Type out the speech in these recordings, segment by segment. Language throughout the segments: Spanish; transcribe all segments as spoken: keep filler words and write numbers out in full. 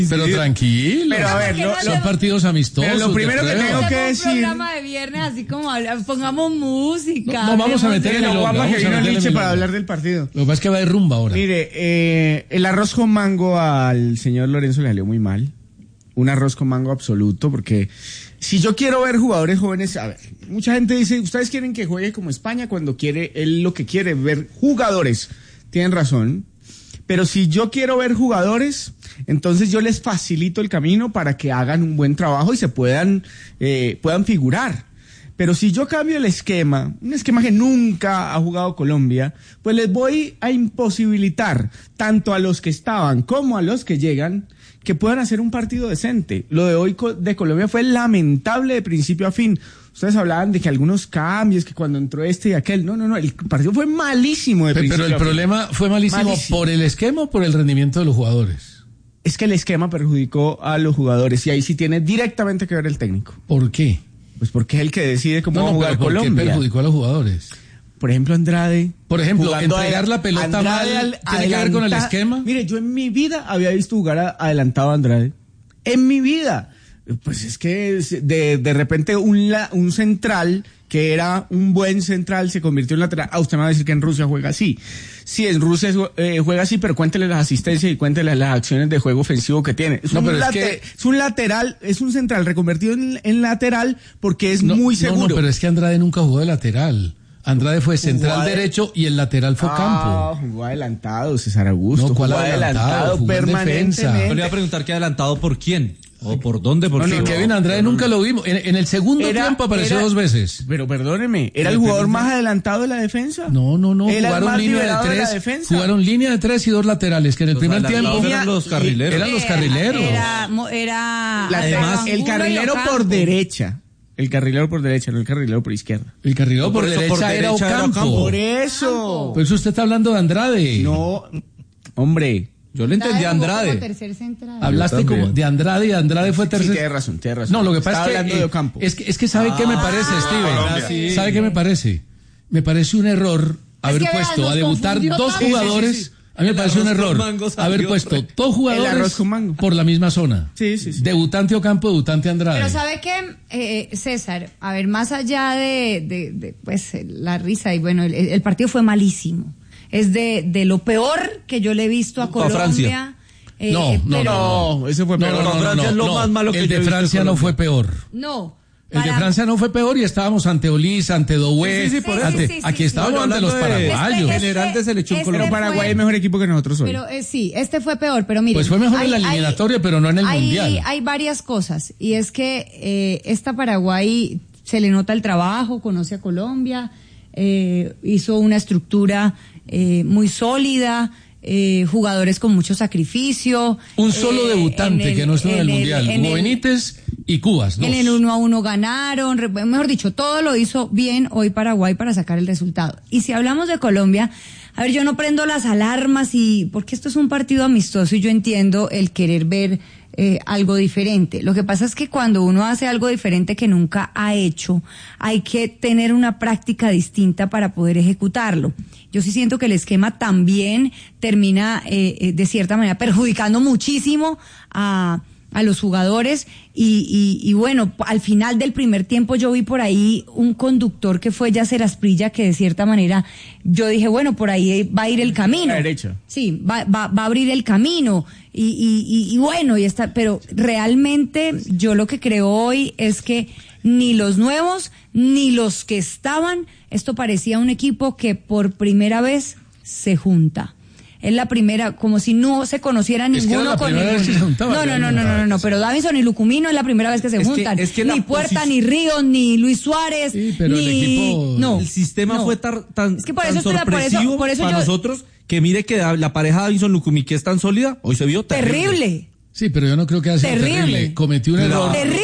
Pero tranquilo. Pero a ver, lo, son lo, partidos amistosos. Pero lo primero que tengo que un decir. programa de viernes así como habla, pongamos música. No, no vamos a meter en la el guapa que vino Nietzsche para hablar del partido. Lo que pasa es que va de rumba ahora. Mire, eh, el arroz con mango al señor Lorenzo le salió muy mal. Un arroz con mango absoluto, porque si yo quiero ver jugadores jóvenes, a ver, mucha gente dice, ustedes quieren que juegue como España cuando quiere, él lo que quiere ver jugadores. Tienen razón. Pero si yo quiero ver jugadores, entonces yo les facilito el camino para que hagan un buen trabajo y se puedan, eh, puedan figurar. Pero si yo cambio el esquema, un esquema que nunca ha jugado Colombia, pues les voy a imposibilitar tanto a los que estaban como a los que llegan que puedan hacer un partido decente. Lo de hoy de Colombia fue lamentable de principio a fin. Ustedes hablaban de que algunos cambios, que cuando entró este y aquel. No, no, no, el partido fue malísimo de principio a fin. Pero el problema fue malísimo, malísimo por el esquema o por el rendimiento de los jugadores. Es que el esquema perjudicó a los jugadores y ahí sí tiene directamente que ver el técnico. ¿Por qué? Pues porque es el que decide cómo no, va a jugar pero ¿por Colombia. ¿Por qué perjudicó a los jugadores? Por ejemplo, Andrade. Por ejemplo, entregar la pelota Andrade mal, ¿tiene que ver con el esquema? Mire, yo en mi vida había visto jugar a, adelantado a Andrade. En mi vida. Pues es que de, de repente un, la, un central que era un buen central se convirtió en lateral. Ah, usted me va a decir que en Rusia juega así. Sí, en Rusia eh, juega así, pero cuéntele las asistencias y cuéntele las acciones de juego ofensivo que tiene. Es, no, un, late, es, que... es un lateral, es un central reconvertido en, en lateral porque es no, muy seguro. No, no, pero es que Andrade nunca jugó de lateral. Andrade fue central de... derecho y el lateral fue ah, Campo. Jugó adelantado, César Augusto. No, ¿cuál jugó adelantado? adelantado permanentemente. Yo le iba a preguntar qué adelantado por quién. ¿O por dónde? ¿Por no, no, Kevin Andrade no, nunca lo vimos. En, en el segundo era, tiempo apareció era, dos veces. Pero perdóneme, ¿era el jugador más adelantado de la defensa? No, no, no. ¿Era jugaron línea de tres. De jugaron línea de tres y dos laterales, que en el los primer tiempo eran los carrileros. Eran los carrileros. Era, era además el carrilero por derecha. El carrilero por derecha, no el carrilero por izquierda. El carrilero no, por, por, derecha por era derecha Ocampo. Era Ocampo. Por eso. Por eso usted está hablando de Andrade. No, hombre. Yo le entendí a Andrade. Hablaste como de Andrade y Andrade fue tercer. Sí, tiene razón, tiene razón. No, lo que pasa es que hablando de Ocampo. Es que es que sabe ah, qué me parece, Steven. Ah, sí. ¿Sabe qué me parece? Me parece un error haber es que puesto vean, a debutar dos también. jugadores. Sí, sí, sí. A mí me parece un error haber puesto dos jugadores por la misma zona. Sí, sí, sí. Debutante Ocampo, debutante Andrade. Pero ¿sabe qué, eh, César? A ver, más allá de, de, de pues la risa y bueno, el, el partido fue malísimo. Es de, de lo peor que yo le he visto a no, Colombia. A Francia. Eh, no, no, pero... no, no, ese fue peor. No, no, no, Francia no, es lo no, más malo que el yo de Francia no fue peor. No. El de Francia no fue peor y estábamos ante Olís, ante Doué, sí, sí, por ante, sí, sí, aquí sí, estábamos sí. ante los paraguayos. Este, general de selección este Colombia. Paraguay es mejor equipo que nosotros hoy. Pero eh, sí, este fue peor, pero mire. Pues fue mejor hay, en la eliminatoria, hay, pero no en el hay, mundial. Hay varias cosas y es que eh, esta Paraguay se le nota el trabajo, conoce a Colombia, eh, hizo una estructura eh, muy sólida. Eh, jugadores con mucho sacrificio. Un solo eh, debutante el, que no estuvo en el, el Mundial, en Hugo Benítez y Cubas. Dos. En el uno a uno ganaron, mejor dicho, todo lo hizo bien hoy Paraguay para sacar el resultado. Y si hablamos de Colombia, a ver, yo no prendo las alarmas y porque esto es un partido amistoso y yo entiendo el querer ver eh, algo diferente. Lo que pasa es que cuando uno hace algo diferente que nunca ha hecho, hay que tener una práctica distinta para poder ejecutarlo. Yo sí siento que el esquema también termina eh, de cierta manera perjudicando muchísimo a a los jugadores y, y, y bueno, al final del primer tiempo yo vi por ahí un conductor que fue Yacer Asprilla que de cierta manera yo dije, bueno, por ahí va a ir el camino. A la derecha. Sí, va, va, va a abrir el camino y, y, y, y bueno, y está, pero realmente yo lo que creo hoy es que ni los nuevos ni los que estaban, esto parecía un equipo que por primera vez se junta. Es la primera, como si no se conociera ninguno con ninguno. No, no, no, no, no, no, pero Davinson y Lucumino es la primera vez que se es juntan. Que, es que ni Puerta, ni Ríos, ni Luis Suárez, sí, pero ni... El, equipo... no, el sistema no. fue tan, tan, es que por tan eso sorpresivo por eso, por eso para yo... nosotros que mire que la pareja Davinson-Lucumí que es tan sólida, hoy se vio terrible. Terrible. Sí, pero yo no creo que haya sido terrible. terrible. Cometió un error. Terrible.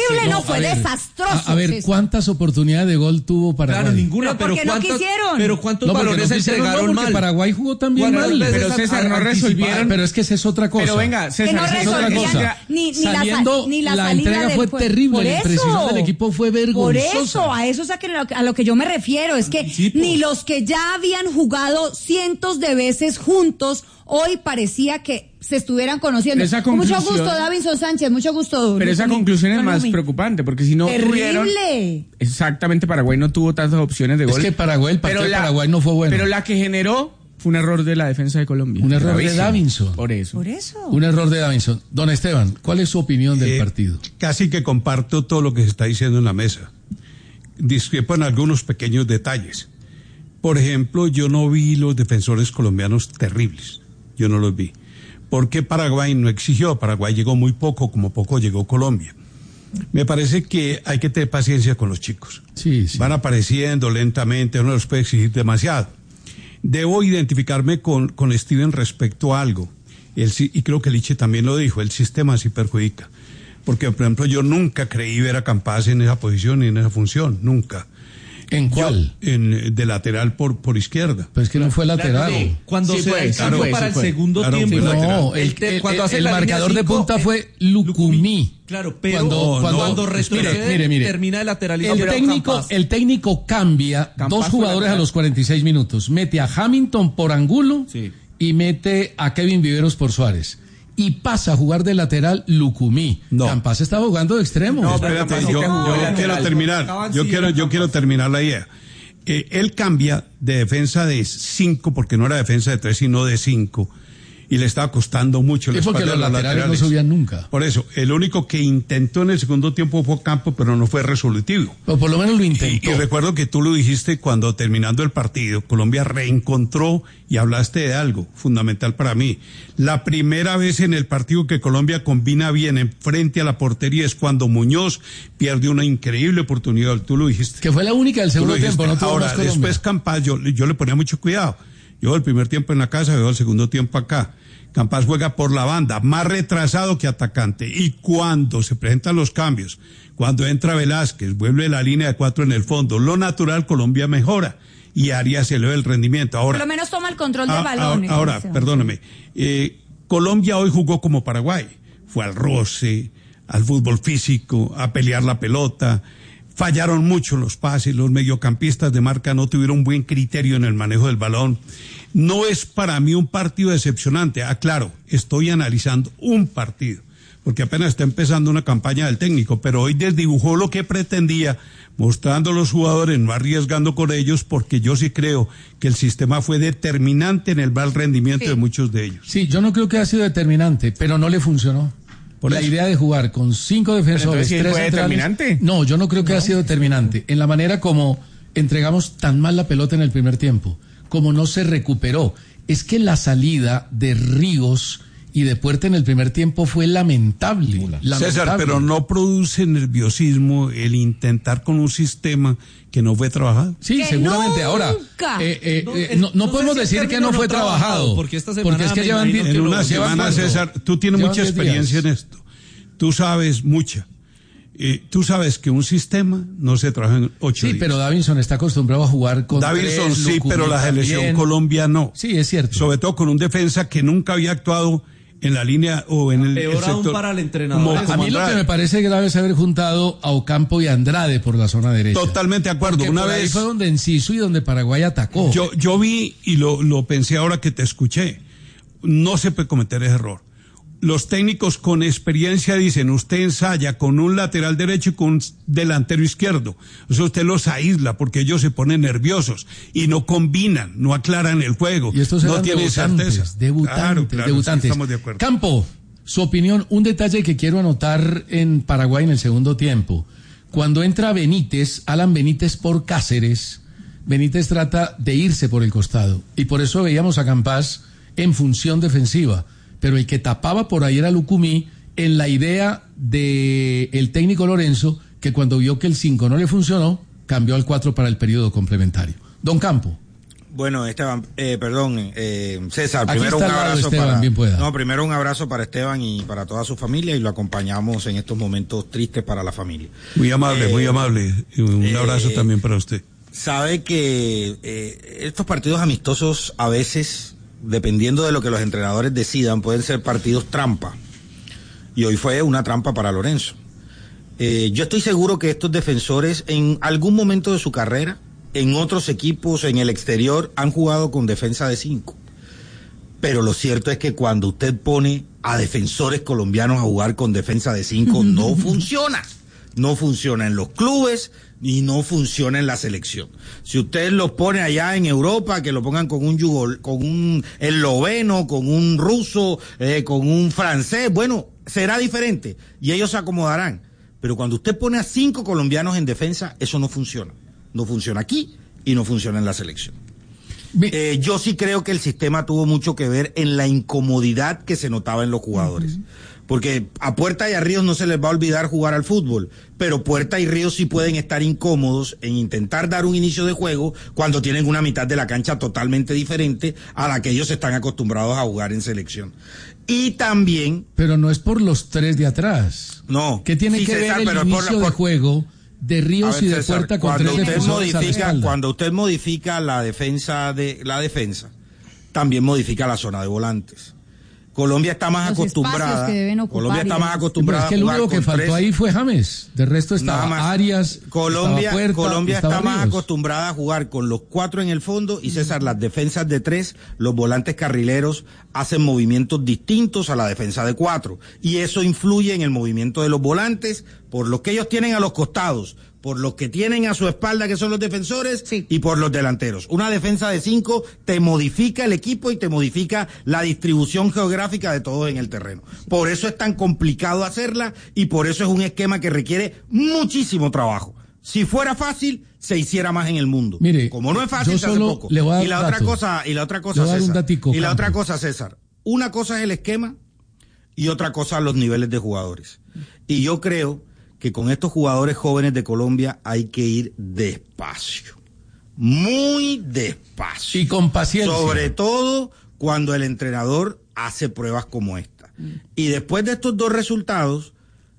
terrible, no, no fue ver, desastroso. A, a ver, ¿cuántas oportunidades de gol tuvo Paraguay? Claro, ninguna, pero, pero no ¿cuántos, quisieron? pero ¿cuántos no, balones no se entregaron no, mal? Paraguay jugó también Bueno, mal. Pero César, no resolvieron. Pero es que esa es otra cosa. Pero venga, César, que no esa es otra cosa. Ni, ni Saliendo, la, ni la, la salida entrega del fue juego. terrible, Por la eso, imprecisión del equipo fue vergonzosa. Por eso, a eso es a, que, a lo que yo me refiero, es que Sí, pues. ni los que ya habían jugado cientos de veces juntos, hoy parecía que se estuvieran conociendo. Esa Con mucho conclusión- gusto, Davinson Sánchez, mucho gusto. Pero esa Lumi. conclusión es Don más Lumi. preocupante, porque si no tuvieron... Terrible. Exactamente, Paraguay no tuvo tantas opciones de Es gol. que Paraguay, el partido Pero de la- Paraguay no fue bueno. Pero la que generó fue un error de la defensa de Colombia. Un error de Gravísimo. Davinson. Por eso. Por eso. Un error de Davinson. Don Esteban, ¿cuál es su opinión del Eh, partido? Casi que comparto todo lo que se está diciendo en la mesa. Discrepo en algunos pequeños detalles. Por ejemplo, yo no vi los defensores colombianos terribles. Yo no los vi. ¿Por qué Paraguay no exigió? Paraguay llegó muy poco, como poco llegó Colombia. Me parece que hay que tener paciencia con los chicos. Sí, sí. Van apareciendo lentamente, uno los puede exigir demasiado. Debo identificarme con, con Steven respecto a algo. El, si- y creo que Liche también lo dijo, el sistema sí perjudica. Porque, por ejemplo, yo nunca creí ver a Campas en esa posición y en esa función, nunca. ¿En cuál? Yo, en, de lateral por, por izquierda. Pues que no fue lateral. Claro, cuando Sí se fue, da el claro, cambio sí para fue. el segundo Claro, tiempo. fue lateral. No, el, te- el- cuando el- hace el la línea marcador de cinco, punta eh, fue Lucumí. Claro, pero Cuando- cuando, cuando- retrocede, mire, mire, mire. termina de lateral El izquierdo técnico, Campas. el técnico cambia Campas dos fue jugadores lateral. a los cuarenta y seis minutos. Mete a Hamilton por Angulo Sí. y mete a Kevin Viveros por Suárez. Y pasa a jugar de lateral Lucumí. No. Campas estaba jugando de extremo. No, pero Espérate, Campas yo, sí que jugó yo de lateral. quiero terminar. Acaban Yo sí, quiero, yo Campas. quiero terminar la idea. Eh, él cambia de defensa de cinco, porque no era defensa de tres, sino de cinco. Y le estaba costando mucho. la Es porque espalda los de laterales no subían nunca. Por eso, el único que intentó en el segundo tiempo fue Campo, pero no fue resolutivo. O por lo menos lo Y, intentó. y recuerdo que tú lo dijiste cuando terminando el partido, Colombia reencontró y hablaste de algo fundamental para mí. La primera vez en el partido que Colombia combina bien en frente a la portería es cuando Muñoz pierde una increíble oportunidad. Tú lo dijiste. Que fue la única del Tú lo segundo dijiste. tiempo. No tuvo Ahora, más Colombia. después Campas, yo, yo le ponía mucho cuidado. Yo el primer tiempo en la casa, veo el segundo tiempo acá. Campas juega por la banda, más retrasado que atacante. Y cuando se presentan los cambios, cuando entra Velázquez, vuelve la línea de cuatro en el fondo, lo natural, Colombia mejora. Y Arias eleva el rendimiento. Ahora, Por lo menos toma el control del Ah, balón. Ahora, ahora, Esteban. perdóneme. Eh, Colombia hoy jugó como Paraguay. Fue al roce, al fútbol físico, a pelear la pelota. Fallaron mucho los pases. Los mediocampistas de marca no tuvieron buen criterio en el manejo del balón. No es para mí un partido decepcionante. Aclaro, estoy analizando un partido, porque apenas está empezando una campaña del técnico, pero hoy desdibujó lo que pretendía, mostrando a los jugadores, no arriesgando con ellos, porque yo sí creo que el sistema fue determinante en el mal rendimiento Sí. de muchos de ellos. Sí, yo no creo que haya sido determinante, pero no le funcionó. Por la eso. idea de jugar con cinco defensores, entonces, ¿sí tres fue centrales. determinante? No, yo no creo que haya sido determinante. En la manera como entregamos tan mal la pelota en el primer tiempo, como no se recuperó. Es que la salida de Ríos y de Puerta en el primer tiempo fue lamentable. lamentable. César, pero no produce nerviosismo el intentar con un sistema que no fue trabajado. Sí, ¡Que seguramente. nunca! Ahora, eh, eh, No, eh, es- no, no no podemos sé si el decir que término no fue no trabajado, trabajado. porque esta semana es que me llevan imagino die- que En lo- una llevan semana, cuánto? César, tú tienes Llevan mucha diez días. experiencia en esto. Tú sabes mucha. Eh, tú sabes que un sistema no se trabaja en ocho Sí, días. pero Davinson está acostumbrado a jugar con Davinson tres, sí, Lucumí pero la selección también. Colombia no. Sí, es cierto. Sobre todo con un defensa que nunca había actuado en la línea o en el, Peor el aún sector. para el entrenador. como- A como mí lo que Andrade. me parece grave es haber juntado a Ocampo y Andrade por la zona derecha. Totalmente de acuerdo. Porque Una por ahí vez fue donde Enciso y donde Paraguay atacó. yo, yo vi y lo, lo pensé ahora que te escuché. No se puede cometer ese error. Los técnicos con experiencia dicen, usted ensaya con un lateral derecho y con un delantero izquierdo. O sea, usted los aísla porque ellos se ponen nerviosos y no combinan, no aclaran el juego. Y estos no eran tienen debutantes, certeza. debutantes, Claro, claro, sí, debutantes. estamos de acuerdo. Campo, su opinión, un detalle que quiero anotar en Paraguay en el segundo tiempo. Cuando entra Benítez, Alan Benítez por Cáceres, Benítez trata de irse por el costado. Y por eso veíamos a Campas en función defensiva. Pero el que tapaba por ahí era Lucumí, en la idea de el técnico Lorenzo, que cuando vio que el cinco no le funcionó, cambió al cuatro para el periodo complementario. Don Campo. Bueno, Esteban, eh, perdón, eh, César, Aquí primero un está al lado abrazo Esteban, para bien pueda. no, primero un abrazo para Esteban y para toda su familia y lo acompañamos en estos momentos tristes para la familia. Muy amable, Eh, muy amable. Y un eh, abrazo también para usted. Sabe que eh, estos partidos amistosos a veces, dependiendo de lo que los entrenadores decidan, pueden ser partidos trampa. Y hoy fue una trampa para Lorenzo. Eh, yo estoy seguro que estos defensores en algún momento de su carrera, en otros equipos, en el exterior, han jugado con defensa de cinco. Pero lo cierto es que cuando usted pone a defensores colombianos a jugar con defensa de cinco, no funciona. No funciona en los clubes y no funciona en la selección. Si usted los pone allá en Europa, que lo pongan con un yugo, con un esloveno, con un ruso, eh, con un francés, bueno, será diferente y ellos se acomodarán. Pero cuando usted pone a cinco colombianos en defensa, eso no funciona. No funciona aquí y no funciona en la selección. Eh, yo sí creo que el sistema tuvo mucho que ver en la incomodidad que se notaba en los jugadores. Uh-huh. Porque a Puerta y a Ríos no se les va a olvidar jugar al fútbol, pero Puerta y Ríos sí pueden estar incómodos en intentar dar un inicio de juego cuando tienen una mitad de la cancha totalmente diferente a la que ellos están acostumbrados a jugar en selección. Y también... Pero no es por los tres de atrás. No. ¿Qué tiene sí, que César, ver el pero inicio por la, por... de juego de Ríos ver, y de César, Puerta con cuando tres usted defensores a la modifica, espalda? Cuando usted modifica la defensa de la defensa, también modifica la zona de volantes. Colombia está más Los acostumbrada. que deben ocupar Colombia está más y- acostumbrada. Pero es que el a jugar único que con faltó tres. ahí fue James. De resto Nada estaba más. Arias, Colombia, estaba Puerta, Colombia estaba está más Ríos. acostumbrada a jugar con los cuatro en el fondo y César, las defensas de tres, los volantes carrileros hacen movimientos distintos a la defensa de cuatro y eso influye en el movimiento de los volantes por los que ellos tienen a los costados, por los que tienen a su espalda que son los defensores Sí. y por los delanteros. Una defensa de cinco te modifica el equipo y te modifica la distribución geográfica de todos en el terreno. Por eso es tan complicado hacerla y por eso es un esquema que requiere muchísimo trabajo. Si fuera fácil, se hiciera más en el mundo. Mire, como no es fácil, yo se hace solo poco. le voy a dar y la un otra dato. cosa, y la otra Le cosa, voy a dar un César. datico, y la Campo. otra cosa, César. Una cosa es el esquema y otra cosa los niveles de jugadores. Y yo creo que con estos jugadores jóvenes de Colombia hay que ir despacio. Muy despacio. Y con paciencia. Sobre todo cuando el entrenador hace pruebas como esta. Y después de estos dos resultados,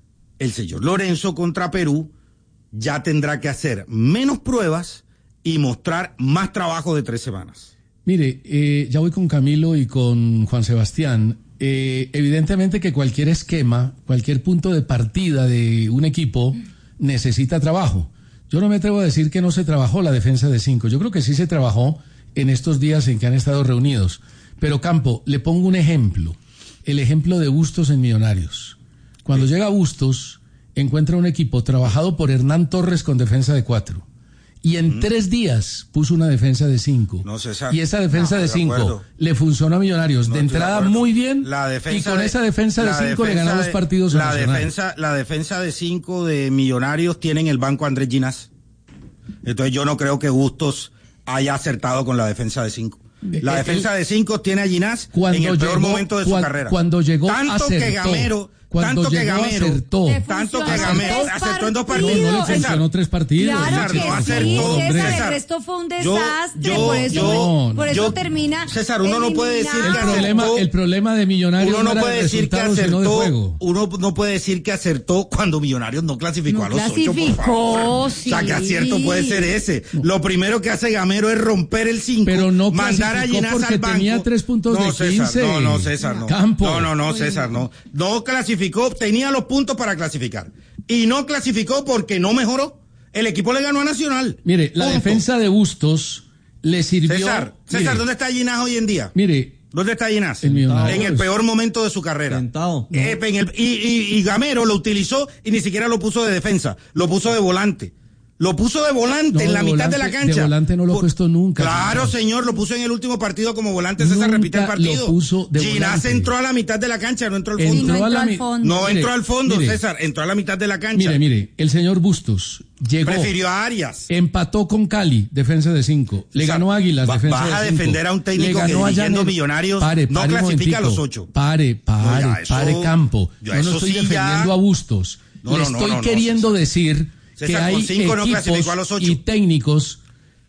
el señor Lorenzo contra Perú ya tendrá que hacer menos pruebas y mostrar más trabajo de tres semanas. Mire, eh, ya voy con Camilo y con Juan Sebastián. Eh, evidentemente que cualquier esquema, cualquier punto de partida de un equipo necesita trabajo. Yo no me atrevo a decir que no se trabajó la defensa de cinco. Yo creo que sí se trabajó en estos días en que han estado reunidos. Pero Campo, le pongo un ejemplo. El ejemplo de Bustos en Millonarios. Cuando llega Bustos, encuentra un equipo trabajado por Hernán Torres con defensa de cuatro. Y en mm. tres días puso una defensa de cinco. No, César. Y esa defensa no, de cinco le funcionó a Millonarios. No, de entrada de muy bien. La defensa y con de, esa defensa de cinco le ganó de, los partidos. La defensa, la defensa de cinco de Millonarios tiene en el banco a Andrés Ginás. Entonces yo no creo que Bustos haya acertado con la defensa de cinco. La Eh, defensa eh, de cinco tiene a Ginás en el peor llegó, momento de su cuan, carrera. Cuando llegó tanto acertó. que Gamero, Cuando tanto que llegó, Gamero, acertó. tanto que Gamero acertó en dos partidos. No, no le funcionó tres partidos. Claro César, que no sí, acertó, César, César. el resto fue un Yo- desastre, yo- por eso, yo- por eso yo- termina César, uno no puede decir eliminado. que El problema, acertó. el problema de Millonarios Uno no era puede de decir que resultados, sino de acertó, juego. uno no puede decir que acertó cuando Millonarios no clasificó No a los ocho, por clasificó, favor. sí. O sea, que acierto puede ser ese. Lo primero que hace Gamero es romper el cinco, Pero no mandar a clasificó Ginás porque al banco. tenía tres puntos no, de César, quince. no, no, César, no. Campo. No, no, no, César, no. No clasificó, tenía los puntos para clasificar. Y no clasificó porque no mejoró. El equipo le ganó a Nacional. Mire, la Punto. defensa de Bustos le sirvió. César, César, mire, ¿dónde está Ginás hoy en día? Mire, ¿Dónde está Ginás? En Millonarios. En el peor momento de su carrera. Sentado. Eh, en el- y, y- y Gamero lo utilizó y ni siquiera lo puso de defensa, lo puso de volante. Lo puso de volante No, en la de mitad de la volante- cancha. de volante no lo ha Por- puesto nunca, Claro, señor. señor, lo puso en el último partido como volante. César Nunca repite el lo partido. puso de Ginás volante. entró a la mitad de la cancha, no entró al fondo. Y no Entró a entró la al mi- fondo. No Mire, entró al fondo, mire. César, entró a la mitad de la cancha. mire, mire, el señor Bustos llegó, Prefirió a Arias. empató con Cali, defensa de cinco. Le César, ganó a Águilas, va- defensa vas de a cinco. defender a un técnico Le que ganó a dirigiendo Llaner- Millonarios Pare, no pare un clasifica a los momentico. ocho. Pare, pare, No, ya, eso- pare Campo. ya, Yo no eso estoy sí, ya. defendiendo a Bustos. No, Le no, no, estoy no, no, queriendo César. decir que César, hay con cinco no equipos clasificó a los ocho. y técnicos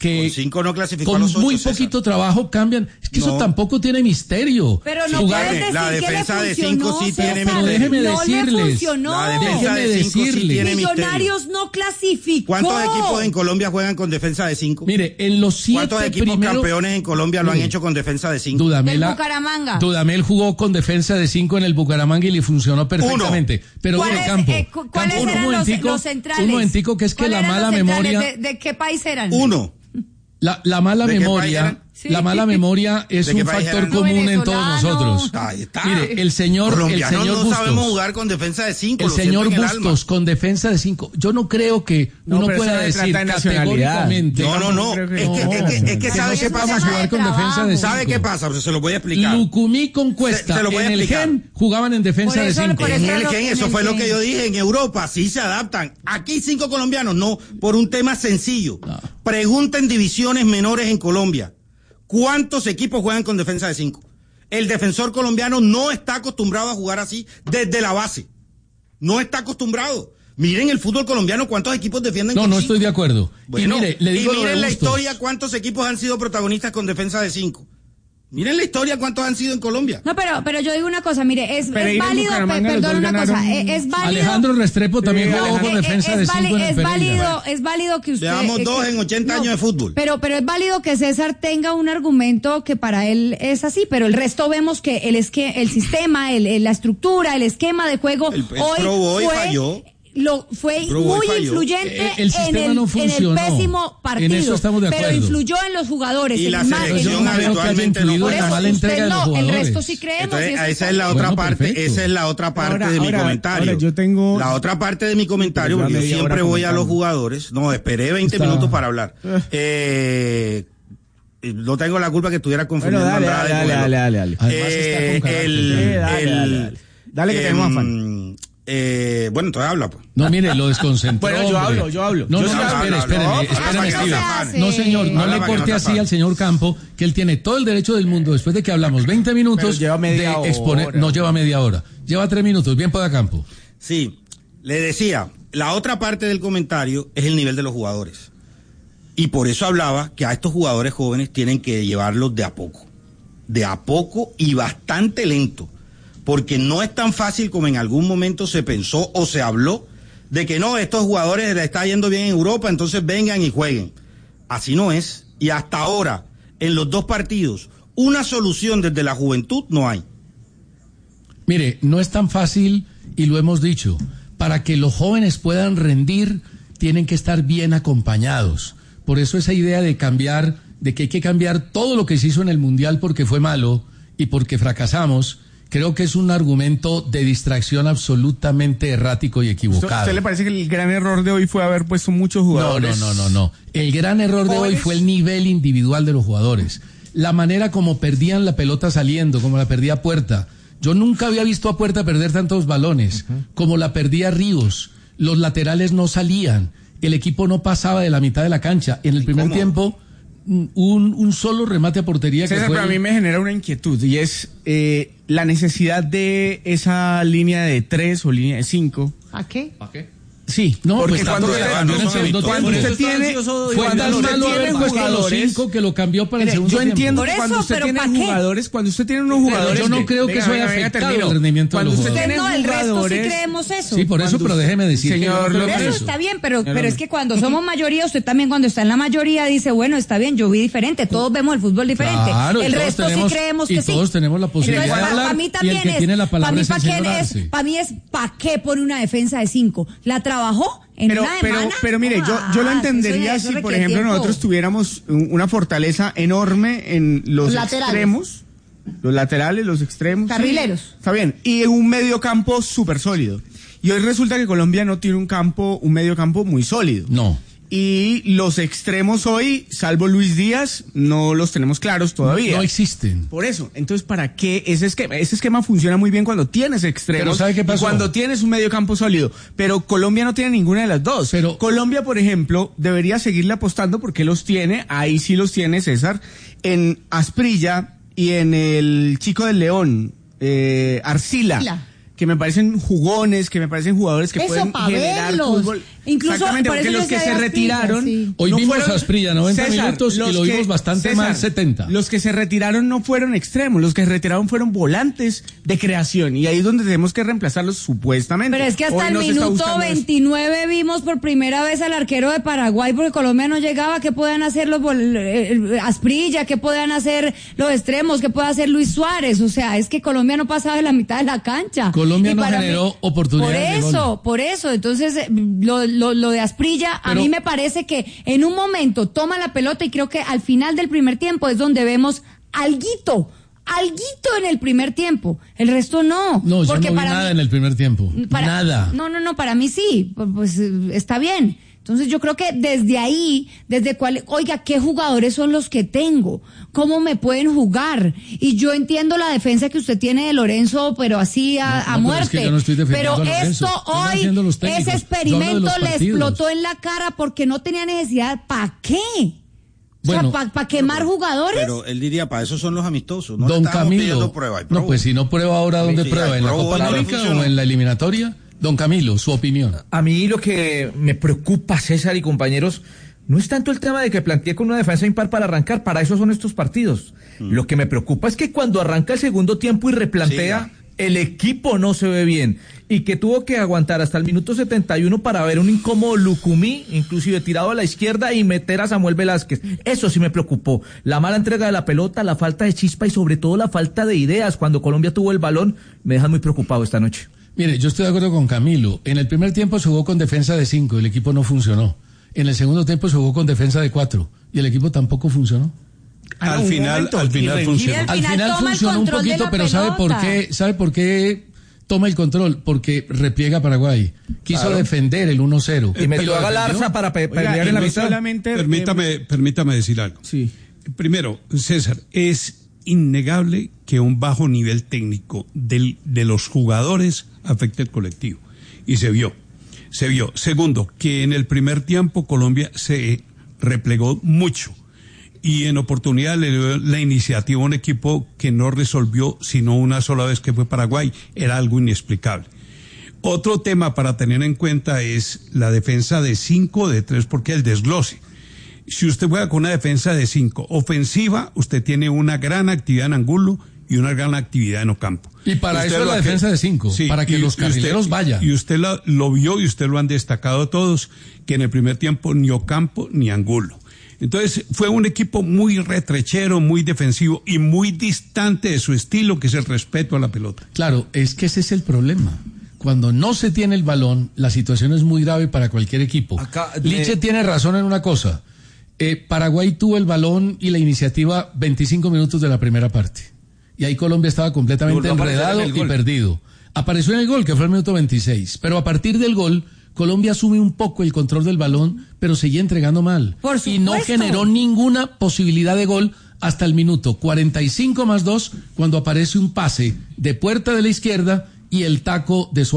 que Con cinco no clasificó con a los ocho, muy César. poquito trabajo cambian. Es que No. eso tampoco tiene misterio. Pero no Jugar- puedes decir la que defensa le de funcionó, cinco sí tiene César. Pero déjeme no decirles, le funcionó. La defensa Déjeme de cinco sí decirle. tiene misterio. Millonarios no clasificó. ¿Cuántos equipos en Colombia juegan con defensa de cinco? Mire, en los siete ¿Cuántos equipos primeros... campeones en Colombia lo han Mire, hecho con defensa de cinco? Dudamel, Del la- Bucaramanga. Dudamel jugó con defensa de cinco en el Bucaramanga y le funcionó perfectamente. Pero ¿Cuál mire, es, Campo, eh, cu- ¿cuáles Campo, un eran los, momentico, los centrales? un momentico que es que ¿Cuáles la eran mala los centrales? memoria... ¿De, de qué país eran? Uno. La, la mala ¿De qué país memoria, eran? Sí. la mala memoria es ¿De qué un país factor eran? No, común en todos venezolanos. nosotros. Ahí está. Mire, el señor, el Colombianos señor no Bustos, sabemos jugar con defensa de cinco. el lo siento señor en el alma. Bustos con defensa de cinco. Yo no creo que No, uno pero pueda eso no se decir trata de nacionalidad. categóricamente. No, no, no. creo que Es no. que, es que, es que Que ¿sabe no qué sepamos pasa? jugar con Trabajo. defensa de cinco. ¿Sabe qué pasa? Se lo voy a explicar. Lucumí con Cuesta Se- se lo voy a en el explicar. Gen jugaban en defensa Por de eso- cinco. por En eso el lo- Gen, en eso el fue lo Gen. que yo dije. En Europa sí se adaptan. Aquí cinco colombianos, no, por un tema sencillo. No. Pregunta en divisiones menores en Colombia. ¿Cuántos equipos juegan con defensa de cinco? El defensor colombiano no está acostumbrado a jugar así desde la base. No está acostumbrado. Miren el fútbol colombiano, ¿cuántos equipos defienden No, con no cinco? estoy de acuerdo. Bueno, y mire, le digo y lo de miren la Bustos. historia, ¿cuántos equipos han sido protagonistas con defensa de cinco? Miren la historia, ¿cuántos han sido en Colombia? No, pero, pero yo digo una cosa, mire, es, Pereira es y válido, pe- Bucaramanga, los perdón dos una cosa, ganaron. eh, es válido. Alejandro Restrepo también Sí, jugó Alejandro. con eh, defensa eh, de es, cinco válido, en el es Pereira. válido, es válido que usted. Llevamos eh, dos que- en ochenta no, años de fútbol. Pero, pero es válido que César tenga un argumento que para él es así, pero el resto vemos que el esque, el sistema, el, el- la estructura, el esquema de juego El- el hoy Pro Boy fue, falló. Lo, fue Pro Boy muy falló. influyente Eh, el en, sistema el, no en el funcionó. pésimo partido, En eso estamos de pero acuerdo. influyó en los jugadores. Y en la el ma- selección en- Yo no creo que haya habitualmente no influido por en juega. la eso mala entrega usted de los no, el jugadores. resto sí creemos. y Entonces, eso esa está es la bien. otra Bueno, parte, perfecto. esa es la otra parte Ahora, de mi ahora, comentario. ahora, yo tengo- La otra parte de mi comentario, Pero porque ya yo media siempre hora voy a los comentando. jugadores. No, esperé veinte Está- minutos para hablar. Eh, no tengo la culpa que estuviera confundiendo Bueno, dale, a Andrade dale, con el dale, otro. dale, dale. Además Eh, está con carácter. el, Sí, dale, el- dale, dale. Dale, que tenemos em, afán. eh, bueno, entonces habla, pues. No, mire, lo desconcentró. Bueno, yo hombre. hablo, yo hablo. No, Yo no, sí no, hablo. espere, No, espéreme, no, espéreme, para que no Steven. se afane. No, señor, no Habla le para que no corte se así afane. al señor Campo, que él tiene todo el derecho del mundo, después de que hablamos veinte minutos, Pero lleva media de exponer, hora. no lleva media hora, lleva tres minutos, bien pueda Campo. Sí, le decía, la otra parte del comentario es el nivel de los jugadores. Y por eso hablaba que a estos jugadores jóvenes tienen que llevarlos de a poco. De a poco y bastante lento. Porque no es tan fácil como en algún momento se pensó o se habló de que no, estos jugadores les está yendo bien en Europa, entonces vengan y jueguen. Así no es. Y hasta ahora, en los dos partidos, una solución desde la juventud no hay. Mire, no es tan fácil y lo hemos dicho. Para que los jóvenes puedan rendir, tienen que estar bien acompañados. Por eso esa idea de cambiar, de que hay que cambiar todo lo que se hizo en el Mundial porque fue malo y porque fracasamos, creo que es un argumento de distracción absolutamente errático y ¿A equivocado. usted le parece que el gran error de hoy fue haber puesto muchos No, jugadores? no, no, no, no. El gran error de hoy jóvenes? fue el nivel individual de los jugadores. La manera como perdían la pelota saliendo, como la perdía Puerta. Yo nunca había visto a Puerta perder tantos balones, como la perdía Ríos. Los laterales no salían. El equipo no pasaba de la mitad de la cancha. En el primer ¿Cómo? tiempo, un, un solo remate a portería que César, fue... pero a mí el- me genera una inquietud y es eh, la necesidad de esa línea de tres o línea de cinco. ¿A qué? ¿Para qué? Sí, No, porque pues cuando tanto usted, que cambió en el no son segundo amistosos. tiempo. cuando usted Por eso está tiene, ansioso de Fue Cuando tan usted malo tiene haber puesto a los jugadores- cinco que lo cambió para el Mire, segundo yo tiempo. entiendo Por que cuando eso, usted pero tiene ¿pa' qué? jugadores, cuando usted tiene unos Pero jugadores, yo no que- creo que venga, eso haya venga, venga, afectado termino. el rendimiento de Cuando los usted jugadores. tiene No, el resto sí jugadores, creemos eso. Sí, por eso, Cuando pero déjeme decir que yo señor no creo López, en Eso eso. está bien, pero, Señor pero es López. que cuando somos mayoría, usted también cuando está en la mayoría dice, bueno, está bien, yo vi diferente, todos vemos el fútbol diferente. Claro, y el todos resto tenemos- sí creemos y que sí. todos tenemos la posibilidad Entonces, de pa- hablar, pa' mí y el también que es, tiene la palabra pa' mí es el pa' señor quién es, Arce. para mí es, ¿para qué pone una defensa de cinco? ¿La trabajó en Pero, una pero, semana? pero mire, yo, yo lo Ah, entendería eso- eso si, por requiere ejemplo, tiempo. nosotros tuviéramos un- una fortaleza enorme en los Laterales. extremos, los laterales, los extremos. sí, Carrileros. está bien. Y un medio campo súper sólido. Y hoy resulta que Colombia no tiene un campo, un medio campo muy sólido. No. Y los extremos hoy, salvo Luis Díaz, no los tenemos claros todavía. No existen. Por eso, entonces, ¿para qué ese esquema? Ese esquema funciona muy bien cuando tienes extremos. Pero ¿sabe qué pasó? Y cuando tienes un medio campo sólido. Pero Colombia no tiene ninguna de las dos. Pero- Colombia, por ejemplo, debería seguirle apostando porque los tiene, ahí sí los tiene César, en Asprilla y en el Chico del León, eh, Arcila. Arcila. que me parecen jugones, que me parecen jugadores que Eso, pueden pa' generar verlos. fútbol. Incluso, Exactamente, por porque eso los yo que decía se de Asprilla, retiraron... sí. Hoy no vimos fueron- a Asprilla noventa César, minutos y los lo que- vimos bastante César, mal setenta. Los que se retiraron no fueron extremos, los que se retiraron fueron volantes de creación y ahí es donde tenemos que reemplazarlos supuestamente. Pero es que hasta Hoy el no se está minuto buscando eso. veintinueve vimos por primera vez al arquero de Paraguay porque Colombia no llegaba. ¿Qué podían hacer los vol- eh, Asprilla? ¿Qué podían hacer los extremos? ¿Qué puede hacer Luis Suárez? O sea, es que Colombia no pasaba de la mitad de la cancha. Colombia Y no para generó mí- oportunidades Por de eso, gol. por eso. Entonces, eh, lo, lo, lo de Asprilla, a Pero- mí me parece que en un momento toma la pelota y creo que al final del primer tiempo es donde vemos alguito. Alguito en el primer tiempo, el resto no. No, yo porque no vi para nada mí- en el primer tiempo. para- Nada. No, no, no, para mí sí, pues, pues eh, está bien. Entonces yo creo que desde ahí, desde cuál, oiga, ¿qué jugadores son los que tengo? ¿Cómo me pueden jugar? Y yo entiendo la defensa que usted tiene de Lorenzo, pero así a, No, a no, pero muerte. es que yo no estoy defendiendo Pero a Lorenzo. esto Estoy hoy, defendiendo a los técnicos. ese Yo hablo de experimento los le partidos. explotó en la cara porque no tenía necesidad. ¿Para qué? Bueno, o sea, ¿para quemar jugadores? Pero él diría, para eso son los amistosos. No Don le estamos pidiendo Camilo. prueba, hay No, prueba. pues si no prueba ahora, ¿dónde Sí, prueba? hay ¿En la prueba, Copa no América funcionó. o en la eliminatoria? Don Camilo, su opinión. A mí lo que me preocupa, César y compañeros, no es tanto el tema de que planteé con una defensa impar para arrancar, para eso son estos partidos. Mm. Lo que me preocupa es que cuando arranca el segundo tiempo y replantea, sí, el equipo no se ve bien. Y que tuvo que aguantar hasta el minuto setenta y uno para ver un incómodo Lucumí, inclusive tirado a la izquierda y meter a Samuel Velázquez. Eso sí me preocupó. La mala entrega de la pelota, la falta de chispa y sobre todo la falta de ideas. Cuando Colombia tuvo el balón, me dejan muy preocupado esta noche. Mire, yo estoy de acuerdo con Camilo. En el primer tiempo se jugó con defensa de cinco, el equipo no funcionó. En el segundo tiempo se jugó con defensa de cuatro y el equipo tampoco funcionó. Al Ah, final, momento, al final y funcionó. Al Al final final toma el funcionó un control de poquito, la pero ¿sabe por pelota. qué? ¿Sabe por qué toma el control? Porque repliega Paraguay. Quiso Claro. defender el uno cero. Y metió lo a Galarza defendió. para pe- Oiga, pelear y en la no mitad. solamente- Permítame, permítame decir algo. Sí. Primero, César, es innegable que un bajo nivel técnico del, de los jugadores afecte el colectivo. Y se vio, se vio. Segundo, que en el primer tiempo Colombia se replegó mucho. Y en oportunidad le dio la iniciativa a un equipo que no resolvió sino una sola vez, que fue Paraguay. Era algo inexplicable. Otro tema para tener en cuenta es la defensa de cinco, de tres, porque el desglose. Si usted juega con una defensa de cinco ofensiva, usted tiene una gran actividad en Angulo y una gran actividad en Ocampo. Y para Usted eso es lo la que- defensa de cinco, para que y- los y usted- carrileros vayan. Y usted lo, lo vio y usted lo han destacado todos, que en el primer tiempo ni Ocampo ni Angulo. Entonces fue un equipo muy retrechero, muy defensivo y muy distante de su estilo, que es el respeto a la pelota. Claro, es que ese es el problema. Cuando no se tiene el balón, la situación es muy grave para cualquier equipo. Acá, Liche eh, tiene razón en una cosa. Eh, Paraguay tuvo el balón y la iniciativa veinticinco minutos de la primera parte. Y ahí Colombia estaba completamente Volvió a aparecer enredado en el y gol. perdido. Apareció en el gol, que fue el minuto veintiséis. Pero a partir del gol, Colombia asume un poco el control del balón, pero seguía entregando mal. Por y no supuesto. generó ninguna posibilidad de gol hasta el minuto cuarenta y cinco más dos, cuando aparece un pase de puerta de la izquierda y el taco de Suárez.